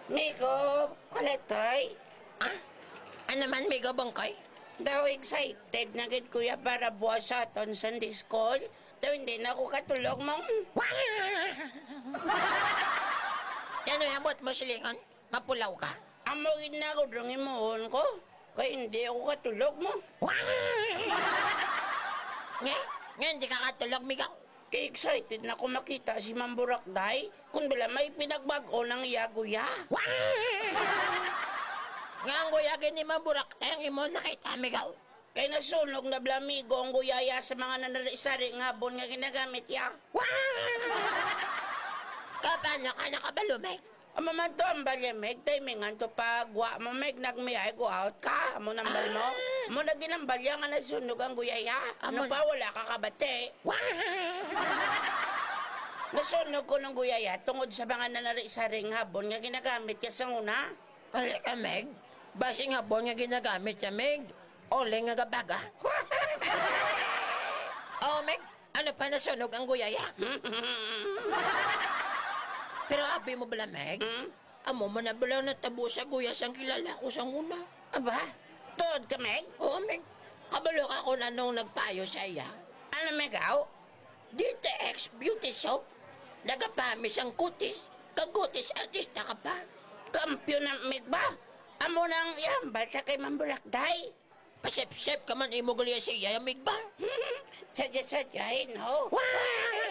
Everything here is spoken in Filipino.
Migo, kalatoy. Ah? Ano man, Migo Bangkoy? Daw excited na gid kuya para buwas sa aton Sunday school. Daw hindi na ako katulog mong... Ano yung abot mo silingon? Mapulaw ka? Amo gid na ako drong imuhon ko. Kaya hindi ako katulog mo. Nga, hindi ka katulog, Migo. Kaya excited na ako makita si Ma'am Burakday kung bala may pinagbago ng iyaguya. Nga ang guyagin ni Maburak tayong imo nakita, Migo. Kaya nasunog na blamigo ang guyaya sa mga nanarisari nga habon nga ginagamit ya. Kapano ka nakabalo, Meg? Amo man to ang balyamig, timingan to pagwa mo meg nagmiyay go out ka. Amo nambal mo. Amo na ginambalya nga nasunog ang guyaya. Ano pa wala ka kabate. Nasunog ko ng guyaya tungod sa mga nanarisaring habon nga ginagamit ya sa una. Kali ka, Meg? Basing habon nga ginagamit sa Meg. Ole nga gabaga. Oh, Meg, ano pa nasunog ang guyaya? Pero abi mo bala, Meg? Amo man na bala natabo sa guyas ang kilala ko sa una. Aba, tuod ka meg? Oo, Meg. Kabalo ka kung anong nagpayo sa iya. Ano megaw? DTX Beauty Soap. Nagapamis ang kutis. Kagutis artista ka pa. Kampyo na meg ba? Amo nang yambal sa kay Ma'am Burakday. Pasip-sip ka man imo gulya siya, Meg ba? Sadya-sadyahin ho.